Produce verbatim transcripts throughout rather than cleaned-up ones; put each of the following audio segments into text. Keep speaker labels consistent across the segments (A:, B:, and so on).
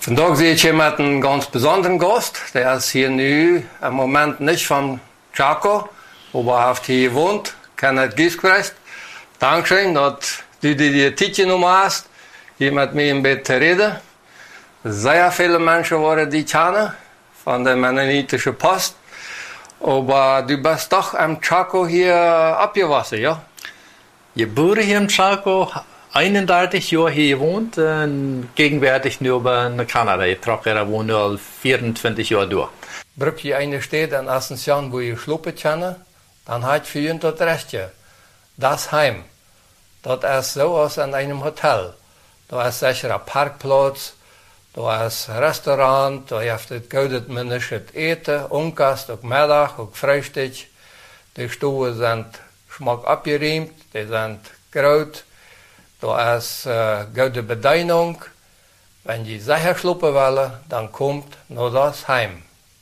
A: Vandaag sehe ich jemanden ganz besonderen Gast. Der ist hier nu im Moment nicht von Chaco, aber er hat hier gewohnt, Kenneth Gieskrecht. Dankeschön, dass du dir die Zeit genommen hast, hier mit mir ein bisschen zu reden. Sehr viele Menschen waren die kennen, von der mennonitischen Post. Aber du bist doch im Chaco hier abgewachsen, ja?
B: Geboren hier im Chaco, einunddreißig Jahre hier gewohnt und gegenwärtig nur in Kanada. Ich trage wohne al vierundzwanzig Jahre durch.
A: Brück je eine Stadt in Asunción, wo ich schlupen kennen, dann hat für ihn das Recht. Das Heim, das ist so aus in einem Hotel. Da ist sicher ein Parkplatz, da ist ein Restaurant, da gibt es gutes Menschen Eten, Unkast, auch Mittag, auch Frühstück. Die Stühle sind schmack abgeräumt, die sind groß. Da ist äh, gute Bedienung. Wenn die sicher schlupen wollen, dann kommt nur das Heim.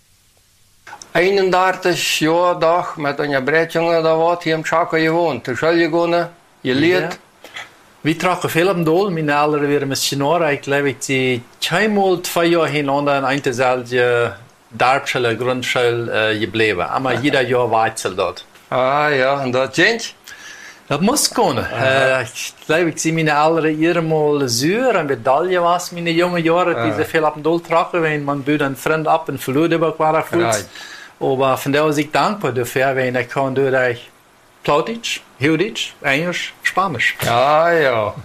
A: einunddreißig Jahre doch mit einer Breitjunge da war hier im Chaco gewohnt. Die Schule gegangen, gelehrt.
B: Wir tragen viel am Dol, meine Eltern waren Missionare. Ich glaube, ich sie zweimal zwei Jahre hintereinander in einer selben Dorfschule, Grundschule äh, geblieben. Aber jeder Jahr wechselt dort.
A: Ah ja, und das Kind?
B: Das muss gehen. Äh, ich glaube, ich sehe meine Eltern einmal Sür, eine Medaille was, meine jungen Jahre, die sie viel ab dem Dol tragen, wenn man würde einen Freund ab und verloren war. Right. Aber von daher bin ich dankbar dafür, wenn ich kann durch Plautitsch, Juditsch, Englisch, Spanisch.
A: Ja, ja.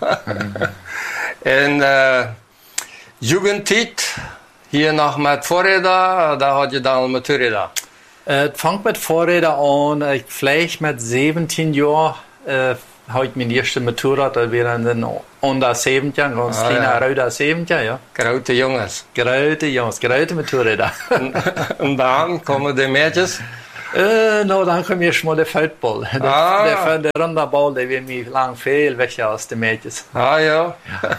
A: In äh, Jugendzeit, hier noch mit Vorräder, da hat je dann Motorräder?
B: Es fängt mit Vorrädern an. Ich vielleicht mit siebzehn Jahren äh, habe ich mein erstes Motorrad, da wären dann unter siebzehn, ganz
A: ah,
B: kleine
A: ja.
B: Rauder siebzehn, ja.
A: Graute Jungs.
B: Graute Jungs, graute Motorräder.
A: Und dann kommen die Mädchen?
B: Äh, no, dann kommt erst mal der Feldball. Der,
A: ah.
B: der, der Runderball, der wird mir lang viel weg aus den Mädchen.
A: Ah ja.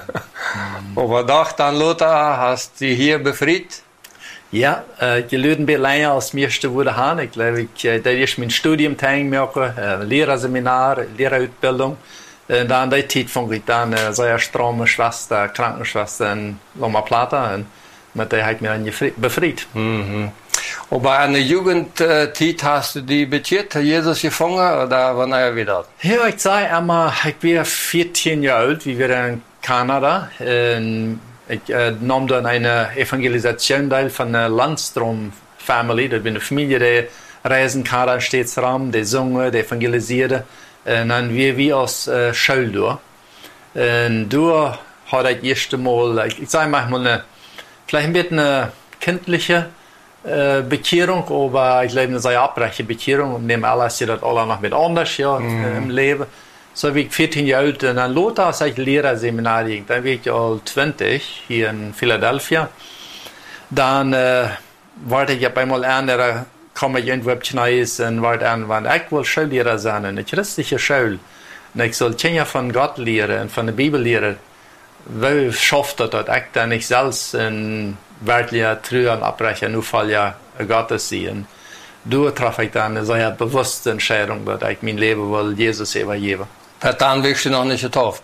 A: Aber doch, dann Lothar, hast du hier befreit?
B: Ja, äh, ich lebe ein bisschen länger als mir erste wurde haben. Ich glaube, ich, äh, da ist mein Studium teilgenommen, äh, Lehrerseminar, Lehrerausbildung. Und dann in der Zeit fand ich dann äh, so eine stramme Schwester, Krankenschwester in Loma Plata. Und mit der habe ich mich dann befreit.
A: Mhm. Aber in der Jugendzeit hast du die betet, Jesus gefangen oder wann er wieder?
B: Ja, ich sage immer, ich war vierzehn Jahre alt, wie wir in Kanada. Und ich äh, nahm dann eine Evangelisation teil von der Landstrom-Family. Da bin eine Familie, die reisen kann, stets rum, die singen, die evangelisieren. Und dann wir wie aus äh, Schule durch. Und da hatte ich das erste Mal, ich, ich sage manchmal, eine, vielleicht ein bisschen eine kindliche äh, Bekehrung, aber ich glaube, eine sehr abbreche Bekehrung. Und neben alles ist das alle noch mit anders ja, mm. im Leben. So wie ich vierzehn Jahre alt und dann Lothar ist ich Lehrerseminar, dann war ich all zwanzig hier in Philadelphia. Dann äh, wollte ich einmal andere, kam ich irgendwo auf Neues und wollte irgendwann, ich will Schullehrer sein, eine christliche Schule. Und ich soll Kinder von Gott lehren und von der Bibel lehren. Wo schafft das, ich dann nicht selbst in weltlicher Trühen abbrechen, nur weil ja Gottes sehen. Da traf ich dann eine sehr bewusste Entscheidung, dass ich mein Leben will Jesus übergeben.
A: Dann wirst du noch nicht getauft?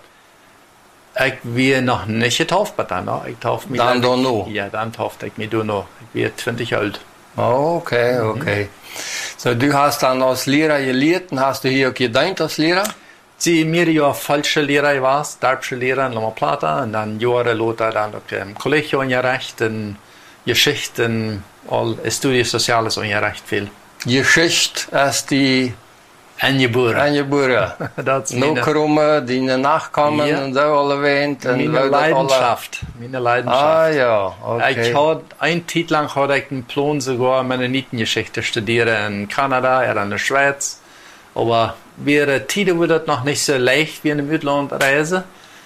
B: Ich bin noch nicht getauft, aber dann noch. Ich tauf mich
A: dann doch noch?
B: Ja, dann tauft ich mich noch. Ich bin zwanzig Jahre alt.
A: Oh, okay, okay. Mhm. So, du hast dann als Lehrer gelehrt und hast du hier auch gedient als Lehrer?
B: Sie mir ja falsche Lehrer war, deutsche Lehrer in Loma Plata und dann Jahre Lothar dann auch im Kollegium unterrichtet und Geschichte und all Studien Soziales unterrichtet viel.
A: Geschichte ist die
B: Angeboren.
A: Angeboren. Noch Krumme, die Nachkommen ja. Und so alle erwähnt.
B: Meine Leidenschaft. Alle... Meine Leidenschaft.
A: Ah ja, okay.
B: Ich hatte, ein Zeit lang hatte ich einen Plan, sogar Mennonitengeschichte studieren in Kanada oder in der Schweiz. Aber wir Tide wurde das noch nicht so leicht wie in der Auslandreise.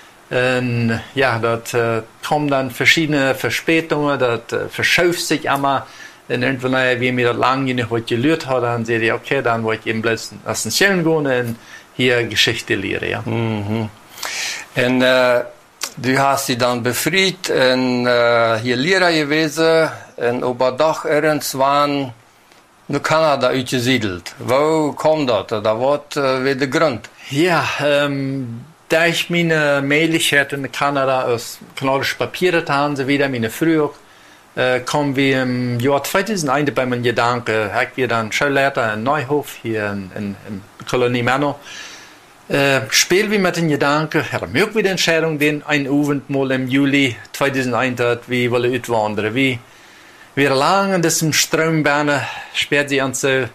B: Und ja, das äh, kommen dann verschiedene Verspätungen, das äh, verschärft sich immer. Und irgendwann, wie mir das lange nicht gelernt hat, dann sehe ich, okay, dann wollte ich eben bloß aus den Schulen gehen und hier Geschichte lernen. Ja.
A: Mhm. Und äh, du hast sie dann befreit und äh, hier Lehrer gewesen und aber doch irgendwann nach Kanada ausgesiedelt. Wo kommt das? Da war äh, wie der Grund?
B: Ja, ähm, da ich meine Möglichkeiten in Kanada aus kanadischen Papieren haben, so wieder meine früher, äh, kommen wir im Jahr zweitausendeins bei meinem Gedanke, ich wir dann Schulleiter in Neuhof hier in, in, in Kolonie Manor. Äh, spielen wir mit dem Gedanken, haben wir auch wieder Entscheidung, den ein Abend mal im Juli zweitausendeins, wie wollen wir auswandern, wie wir lang in diesem Strömbahn, sperrt sie an so, äh,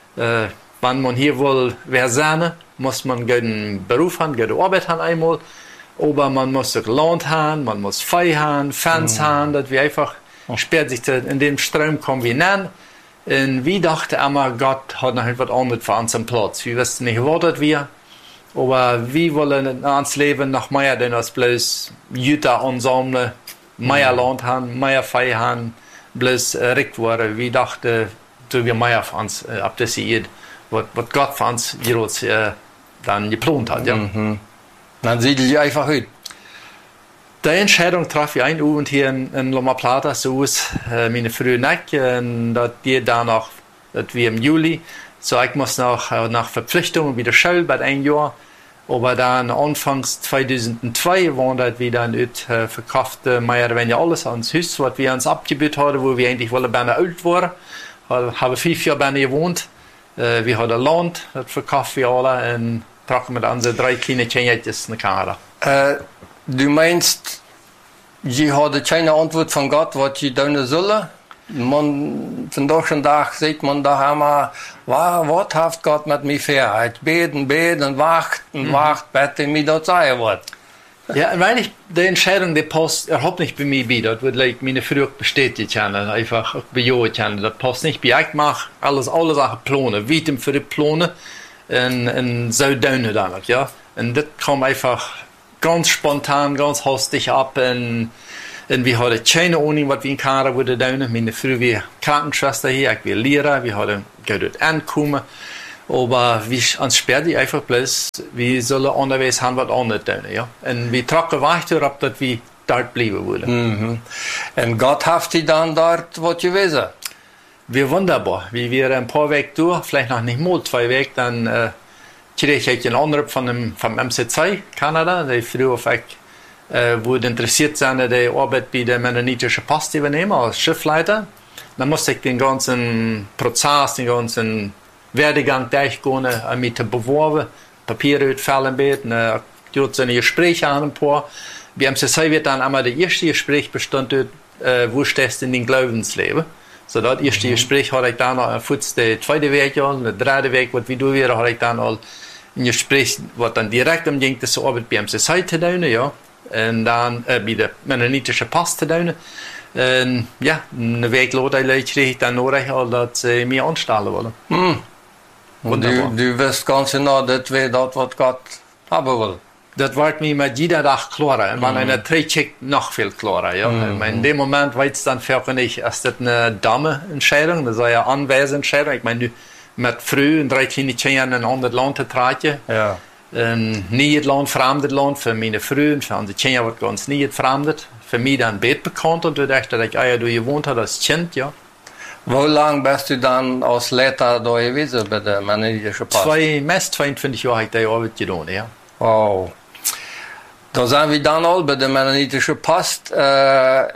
B: wenn man hier will, wer sein, muss man einen Beruf haben, eine Arbeit haben einmal, aber man muss auch Land haben, man muss Fei haben, Fans mhm. haben, dass wir einfach, sperrt sich in dem Strom kommen wir nennen. Und wie dachte immer, Gott hat noch etwas anderes für uns am Platz. Wir wissen nicht, was wir, aber wir wollen uns Leben noch mehr, denn als bloß Jutta Ensemble, mehr mhm. Land haben, mehr Fei haben, bloß äh, recht worden. Wir dachten, so wir mehr für uns äh, ab das Jahr, was Gott für uns jeweils äh, dann geplant hat. Ja.
A: Mhm. Dann sieht es einfach aus.
B: Die Entscheidung traf ich ein und hier in, in Loma Plata so aus, äh, meine frühe Necke, dass die danach, dass wir im Juli, so ich muss noch äh, nach Verpflichtungen wieder Schule bei ein Jahr, aber dann anfangs zweitausendzwei waren das wieder ein äh, verkaufte, mehr oder weniger alles ans Haus, was wir uns abgebaut haben, wo wir eigentlich wollen, wenn wir alt waren, haben fünf Jahre bei gewohnt, äh, wir haben Land, das verkaufen wir alle und tragen mit unseren drei kleinen Kindern in Kanada.
A: Äh, du meinst, je hatte keine Antwort von Gott, was sie tun sollen? Man, von Tag und Tag sieht man da immer, was hat Gott mit mir vor? Ich beten, beten, wacht und wacht, bete mir das sagen wird.
B: Ja, weil ich die Entscheidung, die passt überhaupt nicht bei mir bei. Das wird like, meine früher bestätigt haben, einfach bejaht haben. Das passt nicht bei. Ich mache alles, alle Sachen planen, wie dem für die Planen und, und so tun damit, ja. Und das kam einfach ganz spontan, ganz hastig ab und, und wir hatten keine Ahnung, was wir in Kanada würden tun. Meine Frau war Krankenschwester hier, ich war Lehrer, wir hatten dort angekommen. Aber wir uns sperrten einfach bloß, wir sollen unterwegs haben, was anderes tun, ja. Und wir tragen weiter ab, dass wir dort bleiben wollen.
A: Mhm. Und Gott hat die dann dort was gewesen?
B: Wie wunderbar. Wie wir ein paar Wege durch, vielleicht noch nicht mal zwei Wege, dann äh, kriege ich einen Anruf von dem, vom M C zwei Kanada, der früher auf ich, äh, wurde interessiert sein, die Arbeit bei der mennonitischen Post übernehmen als Schiffleiter. Dann musste ich den ganzen Prozess, den ganzen Werdegang durchgehen, äh, mit beworben, Papiere ausfüllen, äh, dort sind Gespräche an ein paar. Bei M C zwei wird dann einmal das erste Gespräch bestand dort, äh, wo stehst du in den Glaubensleben. So, das erste mhm. Gespräch hatte ich dann noch, futz der zweite Weg, ja, der dritte Weg, was wie du wäre, hatte ich dann auch ein Gespräch, was dann direkt umging, das Arbeit bei M C zwei zu tun, ja. Und dann, äh, bei der mennonitischen Post zu tun. Und, ja, einen Weg lauter kriege ich dann noch recht, dass sie mich anstellen wollen.
A: Mhm. Und du, du weißt ganz genau, das wäre das, was Gott haben will.
B: Das wird mir mit jeder Tag klarer. Und wenn mm. einer trägt, noch viel klarer. Ja. Mm. In dem Moment weiß dann für mich, ist das eine Dame-Entscheidung, das ist eine Anwesenentscheidung. Ich meine, mit früh und drei kleine Kindern in ein anderes Land zu tragen.
A: Ja.
B: Ein neues Land, fremdes Land, für meine Früh und für unsere Kinder wird ganz nie fremdet. Für mich dann Bett bekannt und du dachte, dass ich ah, du gewohnt hast als Kind, ja.
A: Wo lange bist du dann als Leiter da gewesen bei der mennonitischen Post?
B: Zwei, meist zweiundzwanzig Jahre habe ich die Arbeit getan, ja.
A: Wow. Da sind wir dann all bei der mennonitischen Post. Äh,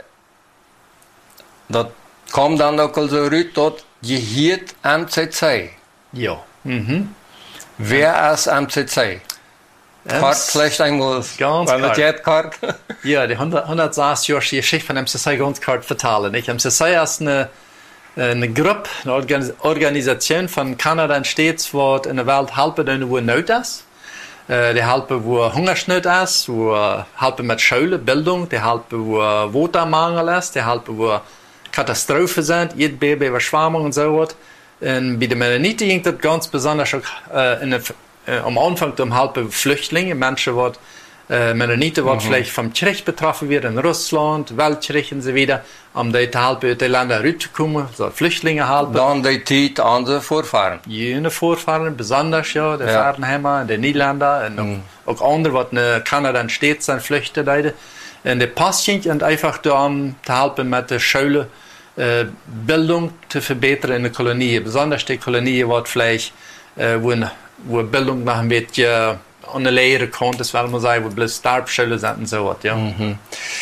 A: das kam dann auch so raus, dort gehört M C zwei.
B: Ja. Mhm.
A: Wer ist M C zwei? Kart vielleicht einmal,
B: ganz
A: weil jetzt Kart.
B: Ja, die hundertsechzig Jahre Geschichte von M C zwei ganz kort vertalen. M C zwei ist eine, eine Gruppe, eine Organisation von Kanada und Staaten, die in der Welt helfen, wo Not ist. Die helfen, wo Hungersnot ist, wo helfen mit Schule, Bildung, die helfen, wo Wassermangel ist, die helfen, wo Katastrophen sind, Erdbeben, Überschwemmung und so was. Und bei den Mennoniten ging das ganz besonders auch, äh, in der, äh, am Anfang um helfen Flüchtlinge, Menschen, die äh, Mennoniten, die mhm. vielleicht vom Krieg betroffen werden, in Russland, Weltkrieg und so weiter, um die zu helfen, die Länder rauszukommen, so Flüchtlinge helfen.
A: Dann die Zeit an die Vorfahren.
B: Jene Vorfahren, besonders ja, die ja. Fernheimer, die Niederländer und mhm. auch, auch andere, die in Kanada steht, sind Flüchtlinge. Und die Passchen und einfach da um zu helfen mit der Schule, äh, Bildung zu verbessern in der Kolonie. Besonders die Kolonie, die vielleicht, äh, wo, wo Bildung noch ein bisschen an der Lehre kommt, das weil man sagen, wo bloß Stabschule sind und so was, ja.
A: Mhm.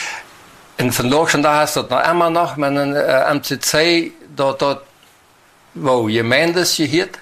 A: In vandaag da hast du dat nog immer noch met een uh, M C C dat dat wo gemeentes geheet?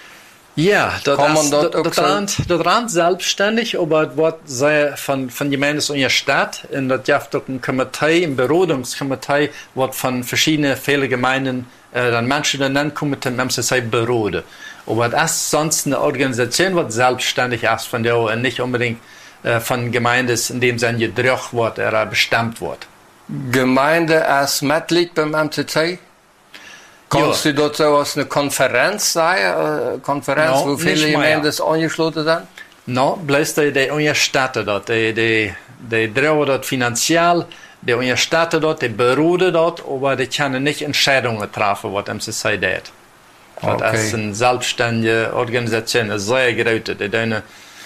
B: Ja, das
A: Kann
B: das, das, das, rand, das rand selbstständig, aber das wird sehr von, von Gemeindes und der Stadt, in das gibt auch ein Komitee, ein Berodungskomitee, wird von verschiedenen vielen Gemeinden, äh, dann Menschen dann kommen zum M C C beroden. Aber das ist sonst eine Organisation, die selbstständig ist von der und nicht unbedingt äh, von Gemeindes, in dem sein gedrückt wird, oder bestimmt wird.
A: Gemeinde als Mitglied beim M C C? Kannst ja. du dort so als eine Konferenz sein? Eine Konferenz, no, wo viele Gemeinden ja. angeschlossen sind?
B: No, bloß die, die unterstützen dort. Die, die, die drehen dort finanziell, die unterstützen dort, die beruhen dort, aber die können nicht Entscheidungen treffen, was M C C tut. Okay. Das ist eine selbstständige Organisation, eine sehr große. Die tun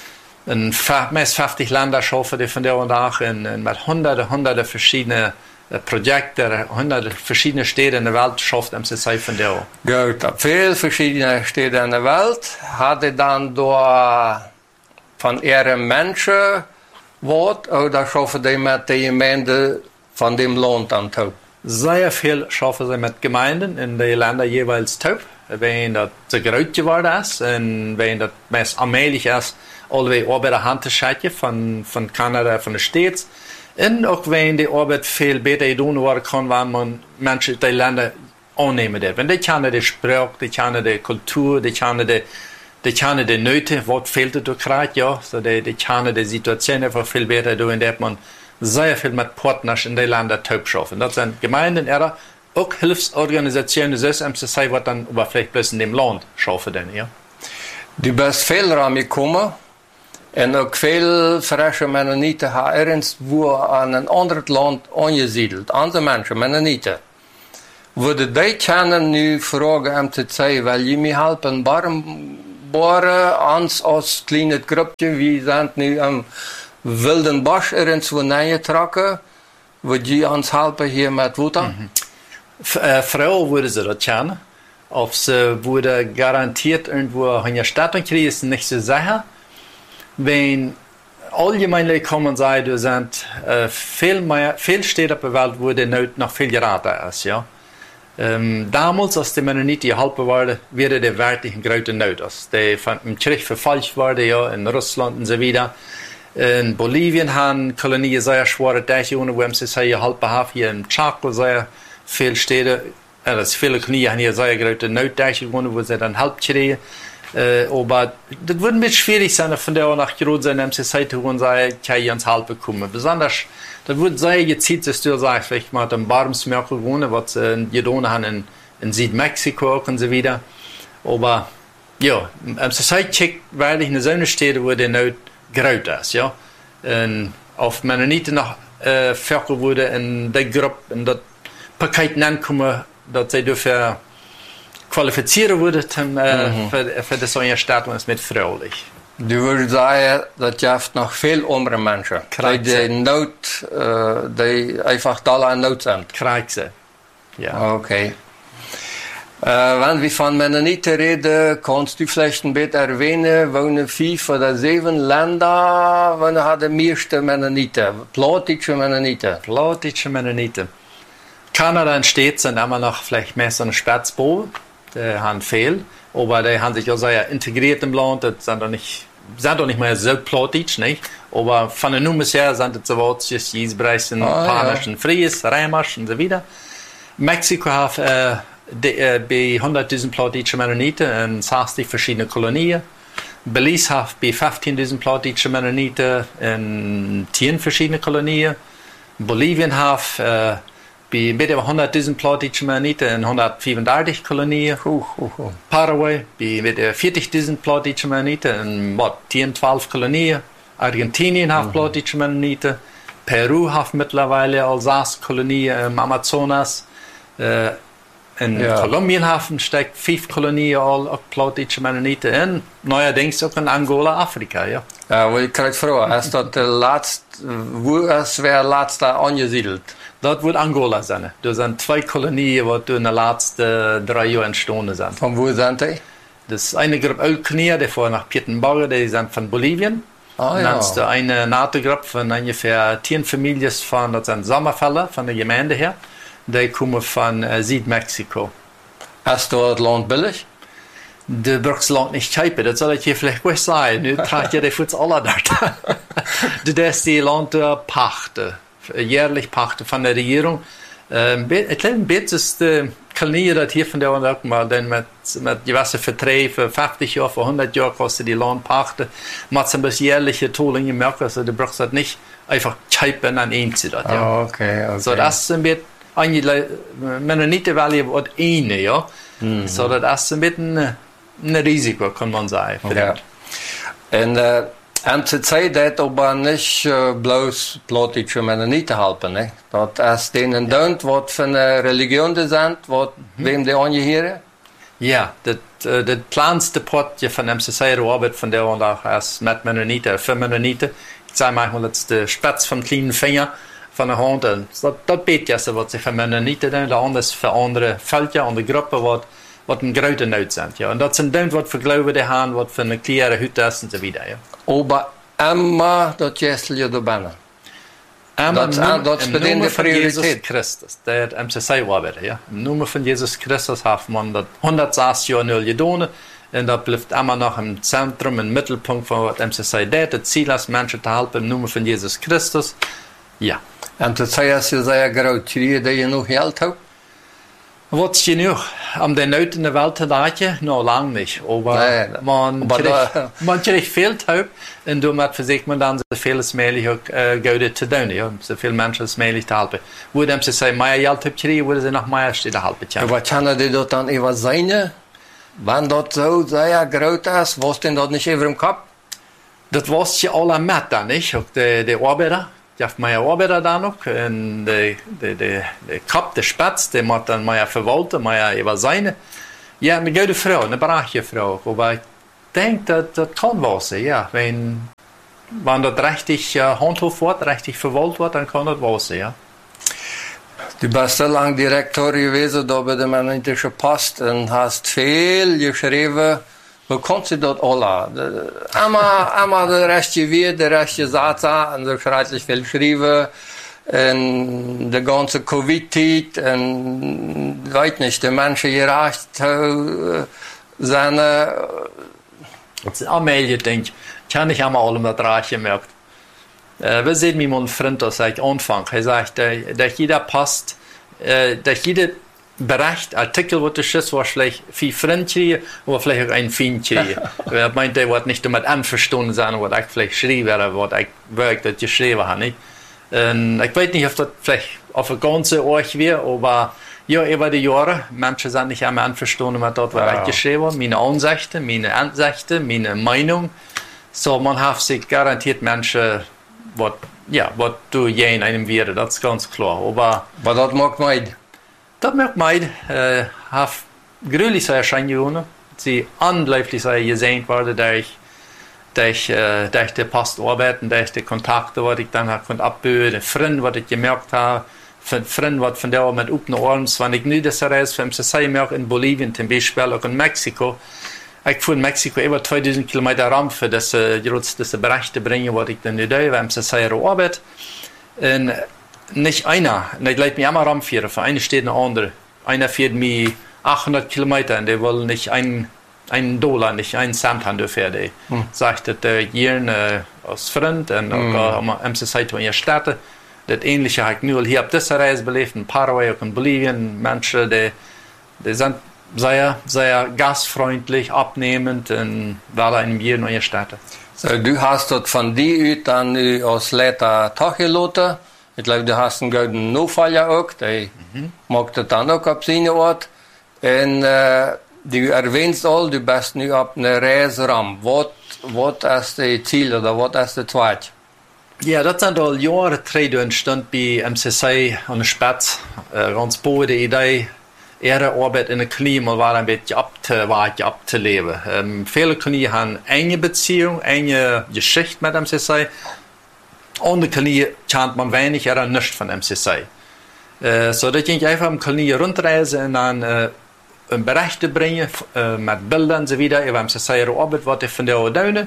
B: in meist fünfzig Länder schaffen, die von der und auch in, in mit hunderte, hunderte verschiedene Projekte, hunderte verschiedene Städte in der Welt schafft M C C von der.
A: Gut, viele verschiedene Städte in der Welt. Hatte dann da von ihren Menschen Wort oder schaffen die mit der Gemeinde von dem Land an Taub?
B: Sehr viel schaffen sie mit Gemeinden in den Ländern jeweils Taub. Wenn das zu groß geworden ist und wenn das meist allmählich ist, alle Arbeit Hand von, von Kanada, von den Staaten. Und auch wenn die Arbeit viel besser getan werden kann, wenn man Menschen die Länder annehmen darf. Wenn die kennen die Sprache, die kennen die Kultur, die kennen die, die, kennen die Nöte, was fehlt da gerade, ja. So die, die kennen die Situation einfach viel besser, da darf man sehr viel mit Partnern in den Ländern taub schaffen. Das sind Gemeinden, oder auch Hilfsorganisationen, das M C C wird dann aber vielleicht bloß in dem Land schaffen, dann, ja.
A: Du bist viel rangekommen. En ook veel frische Mennoniten haben irgendwo an ein anderes Land angesiedelt. Andere Menschen, Mennoniten. Würde die kennen nu vragen M C C, weil je mir helfen, warm bohren, uns als kleines Gruppchen, wir sind nu am wilden Bosch irgendwo reingetragen, würde die uns helfen hier mit Wasser?
B: Mhm. Äh, Frau würde sie das kennen. Ob sie würde garantiert irgendwo in der Stadt kriegen, ist nicht so sicher. Wenn allgemein kommen und sagen, du sind äh, viel, mehr, viel Städte auf der Welt, wo die Not noch viel geraten ist. Ja? Ähm, damals, als die Mennoniten geholfen wurden, wurde die wirklich eine große Not. Als die von dem Krieg verfolgt wurden, ja, in Russland und so weiter. In Bolivien haben Kolonien sehr schwere Tage, wo M C C geholfen hat. Hier in Chaco sehr viele Städte, äh, also viele Kolonien haben hier sehr große Not, wo sie dann Hilfe kriegen. Äh, aber das wird ein bisschen schwierig sein, von der auch nach Jerusalem M C C zu und sagen, kann ich ans Halt bekommen. Besonders, das wird sehr gezielt, dass du sagst, vielleicht mal den Barmsmörkel wohnen, was sie in Jedone haben in, in Südmexiko und so weiter. Aber, ja, M C C checkt wirklich eine so eine Städte, wo die Not groß ist, ja. Und auf Mennoniten noch, äh, Völker wurde in der Gruppe, in das Paket ankommen, dass sie dafür qualifizieren würde zum, äh, mhm. für, für das neue Staat und es mit fröhlich.
A: Du würdest sagen, dass es noch viel andere Menschen
B: gibt,
A: die Not, äh, die einfach da in Not sind.
B: Kreise. Ja.
A: Okay. Äh, wenn wir von Mennoniten reden, kannst du vielleicht ein bisschen erwähnen, wohnen fünf oder sieben Länder, wo hat die meisten Mennoniten, platische Mennoniten.
B: Platische Mennoniten. Kanada und Staaten sind immer noch vielleicht mehr so ein Spitzbau. Die haben viel, aber die haben sich auch sehr integriert im Land. Das sind doch nicht, sind doch nicht mehr so platisch, nicht? Aber von der Nummer her sind es so was, Jesbreisen, ah, Panisch, ja. Fries, Rheimasch und so weiter. Mexiko hat äh, die, äh, bei hunderttausend platische Mennoniten in sechzig verschiedene Kolonien. Belize hat bei fünfzehntausend platische Mennoniten in zehn verschiedene Kolonien. Bolivien hat äh, bei über hunderttausend platische Mennoniten in hundertfünfunddreißig Kolonien.
A: Uh, uh, uh.
B: Paraguay bei mit vierzigtausend platische Mennoniten in zehn, zwölf Kolonien. Argentinien hat uh-huh. platische Mennoniten. Peru hat mittlerweile Alsace Kolonien im Amazonas. Äh, in ja. Kolumbien haben steckt fünf Kolonien all platische Mennoniten in. Neuerdings auch in Angola, Afrika. Ja,
A: ja, wo ich gerade fragen, ist das der letzte, wo ist der letzte angesiedelt?
B: Das wird Angola sein. Da sind zwei Kolonien, die in den letzten drei Jahren entstanden sind.
A: Von wo sind die?
B: Das ist eine Gruppe Ölknier, die fahren nach Pietenburg, die sind von Bolivien.
A: Ah,
B: dann
A: ja.
B: hast du eine NATO-Gruppe von ungefähr zehn Familien von, das sind Sommerfälle von der Gemeinde her. Die kommen von äh, Südmexiko.
A: Hast du das Land billig?
B: Du brauchst das Land nicht kaufen, das soll ich dir vielleicht gut sagen. Nu tragt ihr die Fuß alle dort. Du darfst die Land pachten, jährlich pachten von der Regierung. Ähm, ich glaube, ein bisschen kann ich das hier von der und auch mal, denn mit, mit gewissen Verträgen für fünfzig Jahre, für hundert Jahre kostet die Land pachten. Man hat ein bisschen jährliche Tolling gemerkt, also du brauchst das nicht einfach kaufen an Einzel. Ja.
A: Oh, okay, okay.
B: So, das ist ein bisschen, eigentlich, Mennoniten Valley wird eine, ja. Mhm. So, das ist ein bisschen ein Risiko, kann man sagen.
A: Ja. Und äh, M C C dat aber nicht äh, bloß politische Mennoniten helfen, ne? Das ist denen deunt, was für eine Religion die sind, was, mhm. wem die angehören.
B: Ja, das, äh, das kleinste Part von M C C arbeitet von der und auch erst mit Mennoniten, für Mennoniten. Ich sage manchmal, das ist der Spitz vom kleinen Finger von der Hand. Und das, das betet ja so, was sie für Mennoniten tun, der andere ist für andere Völker, andere Gruppen, was wat een grote nood zijn. Ja. En dat zijn dan wat voor geloven die gaan, wat voor een kleren hut is en zo verder. Ja.
A: Aber immer dat jestel je er binnen. Dat,
B: noem,
A: dat is bij de prioriteit.
B: Jezus Christus, dat M C C arbeiden. Ja. Im Namen von Jesus Christus heeft man dat honderdzestig jaar nul gedaan. En dat blijft immer nog im Zentrum, im Mittelpunkt von wat M C C deed. Het ziel is mensen te helpen im Namen von Jesus Christus. Ja.
A: M C C is je zeer groot. Zie je dat je nog geld hebt?
B: Wat je nu am den Leuten in der Welt daje? No, lang nicht. Aber
A: nee,
B: man
A: aber
B: kriegt, man kriegt viel Taub und damit versucht man dann so viel als möglich auch äh, Geld zu tun, ja, so viele Menschen als möglich zu helfen. Wo dem sie sagen, mehr Geld habt ihr, wo sie noch mehr stehen helfen.
A: Aber können die dort dann über seine, wenn das so sehr groß ist, was denn dort nicht über im Kopf?
B: Das was ja alle mit dann, nicht? Auch die, die Arbeiter. Ich habe meine Arbeiter da noch, und der de, de, de Kap, der Spatz, der muss dann meine verwalten, meine über seine. Ja, eine gute Frau, eine brave Frau. Aber ich denke, das, das kann was sein, ja. Wenn, wenn das richtig äh, handhabt wird, richtig verwaltet wird, dann kann das was sein, ja.
A: Du bist so lange Direktor gewesen da bei der Mennonitische Post und hast viel geschrieben. Hoe kon ze dat alle? Einmal, einmal der rechte Weg, der rechte Satz, und so schrecklich viel geschrieben, und die ganze Covid-Zeit, und weiß nicht, die Menschen gerecht seine.
B: Das ist Amelie, denke ich. Ich habe nicht einmal allem das Reich gemerkt. Äh, wir sehen, wie mein Freund das sagt, Anfang. Er sagt, dass jeder passt, dass jeder Bericht, Artikel, was das ist, war vielleicht viel Freundchen oder vielleicht auch ein Fiendchen. Er meint, er wird nicht damit einverstanden sein, was ich vielleicht schrieb, oder was ich wirklich geschrieben habe. Nicht? Und ich weiß nicht, ob das vielleicht auf der ganzen Ort wäre, aber ja, über die Jahre, manche sind nicht einmal einverstanden mit das, was ja. ich geschrieben habe, meine Ansichten, meine Ansichten, meine Meinung. So, man hat sich garantiert Menschen, was, ja, was du je in einem wäre, das ist ganz klar. Aber,
A: aber das mag man.
B: Dat merkt mij, uh, heeft gruwelijk zijn erscheiningen. Sie unglaublich zijn gezien worden durch, durch, uh, durch die Postarbeiten, durch die Kontakte, die ich dann konnte abbauen, die Freunde, die ich gemerkt habe, Freunde, die von der mit Upne Orms, wenn ich nicht das Reise für M C C merke, in Bolivien zum Beispiel, auch in Mexiko. Ich fuhr in Mexiko über zweitausend Kilometer rum, für diese, diese Berichte bringen, was ich dann nicht tue, M C C arbeite. Und nicht einer, und ich leite mich immer rumführen, für eine steht eine andere. Einer fährt mir achthundert Kilometer und der will nicht einen, einen Dollar, nicht einen Cent haben dafür. Der hm. sagt, dass der hier äh, als Freund und hm. auch M C C in der Stadt. Das Ähnliche habe ich nur hier auf dieser Reise belebt, in Paraguay, auch in Bolivien. Menschen, die, die sind sehr, sehr gastfreundlich, abnehmend und weil er in jedem neuen Stadt.
A: So, du hast dort von dir aus dann aus Leiter Tachgeloten. Ich glaube, du hast einen guten Notfall ja auch, der mhm. mag das dann auch auf seine Ort. Und äh, du erwähnst all, du bist nu auf einer Reise rum. Was ist das Ziel oder was ist das Zweite?
B: Ja, das sind all Jahre die entstanden bei M C C und der Spatz. Äh, ganz boe die Idee, ihre Arbeit in der Knie mal war ein bisschen abzuwarten, abzuleben. Ähm, viele Knie haben enge Beziehung, enge Geschichte mit M C C. Und die Knie kennt man wenig oder nichts von M C C. Äh, so dass ich einfach am Knie rundreise und dann äh, Berichte bringen äh, mit Bildern und so weiter über M C C Arbeit, was ich von der Däune.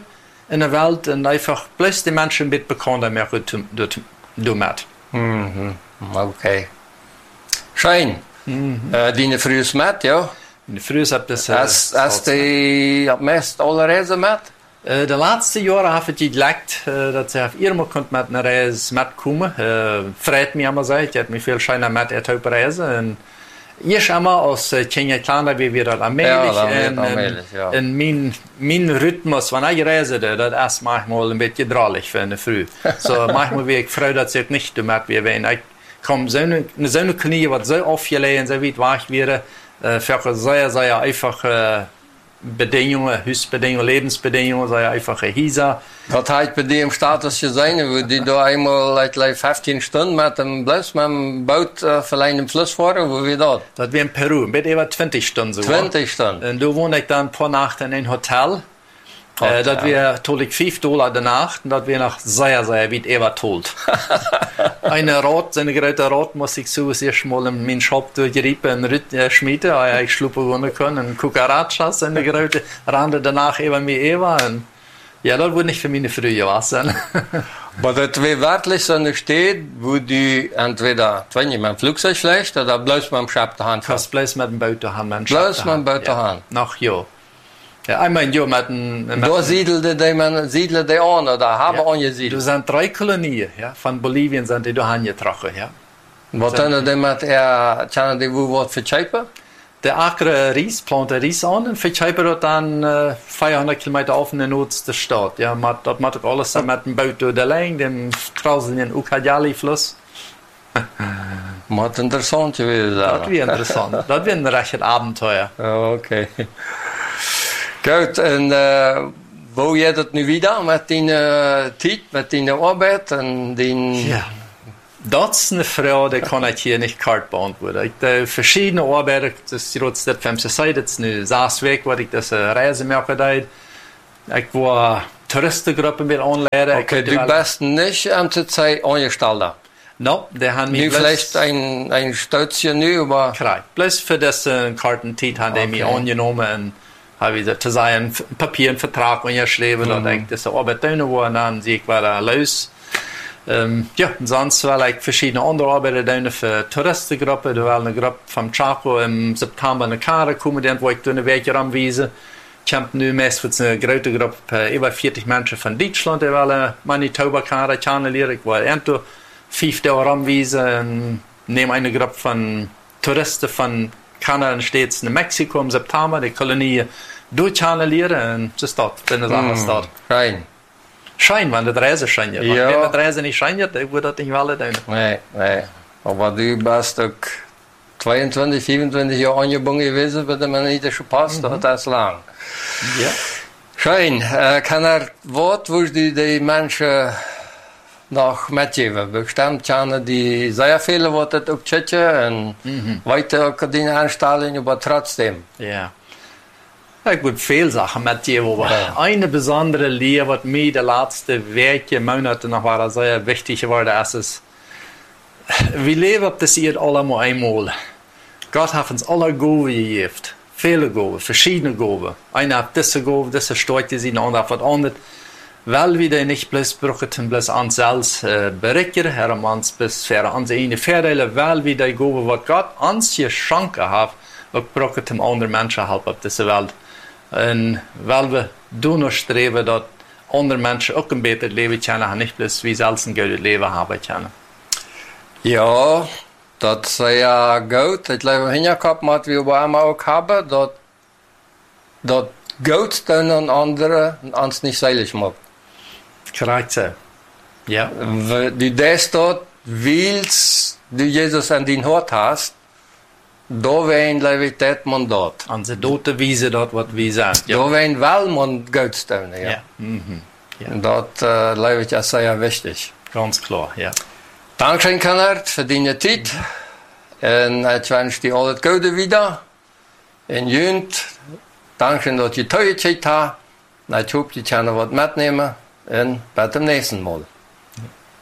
B: in der Welt und einfach bloß die Menschen mitbekommen, mehr du mit.
A: Mhm. Okay. Schön. Mhm. Äh, deine Frühe mit, ja?
B: In der Früh habt das...
A: Hast hast du am meisten alle Reisen mit?
B: Uh, de laatste jaren heb ik gedacht uh, dat ze helemaal kunt met een reis metkomen. Uh, Freut mich immer sehr, ich habe mich viel schneller mit etwas reisen. En eerst einmal als uh, Kenia kleiner wie wir das allmählich.
A: Ja, en, allmählich, ja.
B: En mijn, mijn Rhythmus, wanneer ich reise, dat is manchmal een beetje drallig für eine Früh. So manchmal wie ich froh, dass ich nicht damit wie wenn ich komme so eine, so eine Knie, was so aufgelegen, so weit war ich wieder, uh, für sehr, sehr einfach uh, Bedingungen, Huisbedingungen, Lebensbedingungen, sei einfach ein Hisa.
A: Dat heißt bei dir im Status sein, wo die da einmal like fünfzehn Stunden mit dem Bus, mit dem Boot uh, vielleicht im Fluss fahren, wo wir dort?
B: Das wäre in Peru, mit etwa zwanzig Stunden sogar.
A: zwanzig Stunden?
B: Und da wohne ich dann ein paar Nächte in einem Hotel. Hotel. Äh, das wäre toll fünf Dollar die Nacht und das wäre noch sehr, sehr weit ever tolt. Eine Rad, eine große Rad muss ich so erst mal in meinen Shop durchgerieben und äh, schmieden, weil ich schlupen wohnen können. Und Cucarachas, eine große Rande danach ever mir ever. Und ja, das würde nicht für meine Frühe was sein.
A: Aber das wäre wirklich so eine Stadt, wo du entweder, wenn ich mit dem Flugzeug schlecht oder bloß mit dem Schab der Hand
B: kannst. Bloß mit dem Boot der Hand.
A: Bloß mit dem Boot der Hand.
B: Nach ja. Ja, einmal ein Jahr mit einem...
A: Da siedelte die, man, siedelte die an, oder haben ja. angesiedelt?
B: Da sind drei Kolonien, ja, von Bolivien sind die da angetroffen, ja.
A: Was können die mit, er, können die wo was verkaufen?
B: Der Acker Ries, plant Ries an und verkaufen dort dann äh, vierhundert Kilometer auf der Nord der Stadt. Ja, das macht alles mit dem Boot durch die Länge, dem krauselnden Ucayali-Fluss.
A: Macht interessant gewesen.
B: Das wäre interessant. Das wäre ein rechtes Abenteuer.
A: Okay. Gut, und äh, wo geht das nu wieder mit deiner Zeit, mit deiner Arbeit und dein...
B: Ja, das ist eine Frage, die kann ich hier nicht kalt beantworten. Ich habe verschiedene Arbeiten, das ist jetzt das fünfte Zeit, jetzt nu sechs Wochen, wo ich das Reise mache. Ich war Touristengruppe mit anleiten.
A: Okay, du bist nicht an der Zeit angestellt?
B: No, die haben mich...
A: Nu vielleicht ein, ein Stötzchen nu, aber...
B: Korrekt, bloß für das äh, Kartenzeit haben die mich angenommen. Habe ich zu sein Papier, einen Vertrag unterschrieben, mhm. und ich das Arbeit tun war, und dann sehe ich wieder los. Ähm, ja, und sonst war ich verschiedene andere Arbeiten tun für Touristengruppe. Da war eine Gruppe vom Chaco im September eine Karte gekommen, wo ich eine Woche anwiesen. Ich habe nun meistens eine große Gruppe, über vierzig Menschen von Deutschland, die wollen Manitoba-Karte kennenlernen. Ich war irgendwo fünf Jahre anwiesen, nehme eine Gruppe von Touristen von Kanada States in Mexiko im September, die Kolonie durchanalysieren und das ist dort, wenn das alles
A: mm,
B: dort.
A: Schein.
B: Schein, wenn das Reise scheint.
A: Ja.
B: Wenn das Reise nicht scheint, dann würde das nicht wollen.
A: Nee, nee. Aber du bist auch zweiundzwanzig, vierundzwanzig Jahre angebunden gewesen bei dem manitischen Pass, mhm. das ist lang.
B: Ja.
A: Schein. Äh, kann er Wort, wo du die Menschen noch mitgeben? Bestimmt kennen die sehr viele, die das auch checken und mhm. weiter die Anstellung, aber trotzdem.
B: Ja. Ich würde viele Sachen mitgeben, aber ja. Eine besondere Lehre, was mir die letzten Wochen, Monate noch war, sehr wichtig geworden ist, ist, wir leben auf das hier alle mal einmal. Gott hat uns alle Gaben gegeben. Viele Gaben, verschiedene Gaben. Einer hat diese Gaben, diese Steuer gesehen, der andere hat was anderes. Weil wir den nicht bloß brauchen, bloß uns selbst äh, bereichern, Herr uns bis für unsere Vorteile, weil wir die Gaben, was Gott uns geschenkt hat, auch brauchen, andere Menschen helfen auf dieser Welt. Und weil wir nur streben, dass andere Menschen auch ein besseres Leben können, und nicht bloß wie selbst ein gutes Leben haben können.
A: Ja, das ist ja gut. Ich glaube, hingekommen, was wir aber auch haben, dass das Gott dann an andere uns nicht seilig macht.
B: Korrekt so. Ja.
A: Du das dort willst, du Jesus an dein Hort hast, da wäre glaube ich das Mandat.
B: An der Dote Wiese dort, was wir sagen.
A: Ja. Da wäre weil man Gott tun, ja.
B: Ja. Mhm. Ja.
A: Und das äh, glaube ich ist sehr wichtig.
B: Ganz klar, ja.
A: Dankeschön, Kennert, für deine Zeit. Und ich wünsche dir alles Gute wieder. Und Jünd, danke, dass ihr tolle Zeit habt. Ich hoffe, ihr könnt was mitnehmen. Und bis zum nächsten Mal.